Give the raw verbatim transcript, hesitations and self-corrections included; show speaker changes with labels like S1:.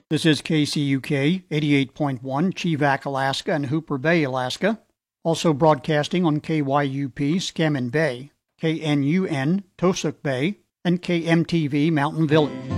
S1: This is K C U K eighty-eight point one, Chevak, Alaska, and Hooper Bay, Alaska. Also broadcasting on K Y U P, Scammon Bay, K N U N, Tosuk Bay, and K M T V, Mountain Village.